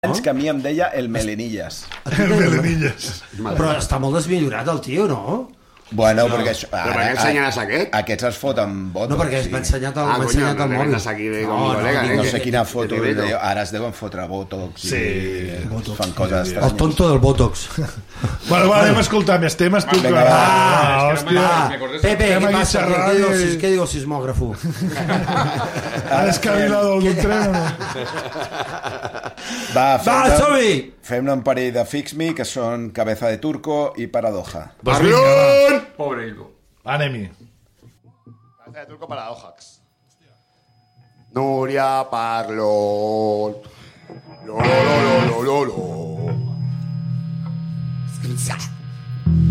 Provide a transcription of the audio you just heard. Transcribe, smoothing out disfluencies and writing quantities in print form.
anys que a mi em deia el Melenillas. El Melenillas. Però està molt desmillorat el tio, no? Bueno, no, perquè això, però per què ensenyaràs aquest? Aquests es foten botox. No, perquè m'ha ensenyat el, m'ha ensenyat el mòbil. No sé quina foto, ara es deuen fotre botox i fan coses estranyes. El tonto del botox. Bueno, anem a escoltar més temes. Tu, vinga, hòstia. Pepe, què passa? Què diu el sismògrafo? ¿Has descabilado algún tren o no? Va, som-hi! Fem-ne un parell de Fix Me, que són Cabeza de Turco i Paradoja. Parlon! Pobre Ilbo. Anem-hi. Cabeza de Turco, Paradojax. Nuria Parlon. Lo.